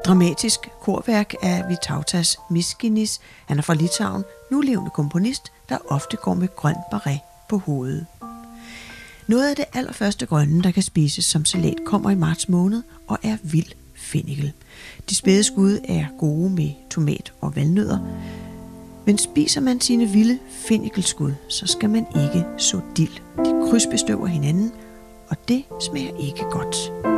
dramatisk korværk af Vytautas Miškinis. Han er fra Litauen, nulevende komponist, der ofte går med grøn beret på hovedet. Noget af det allerførste grønne, der kan spises som salat, kommer i marts måned og er vild fennikel. De spæde skud er gode med tomat og valnødder, men spiser man sine vilde fennikelskud, så skal man ikke så dild. De krydsbestøver hinanden, og det smager ikke godt.